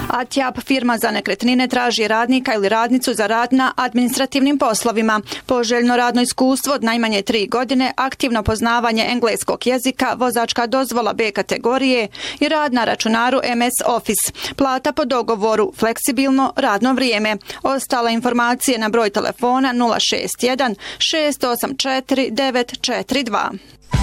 ATJAP, firma za nekretnine, traži radnika ili radnicu za rad na administrativnim poslovima. Poželjno radno iskustvo od najmanje 3 godine, aktivno poznavanje engleskog jezika, vozačka dozvola B kategorije i rad na računaru MS Office. Plata po dogovoru, fleksibilno radno vrijeme. Ostale informacije na broj telefona 061 684 942.